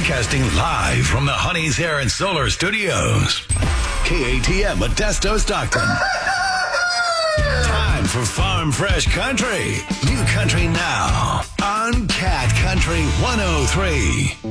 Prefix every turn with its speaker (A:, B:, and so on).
A: Broadcasting live from the Honey's Hair and Solar Studios. KATM Modesto Stockton. Time for Farm Fresh Country. New country now on Cat Country 103.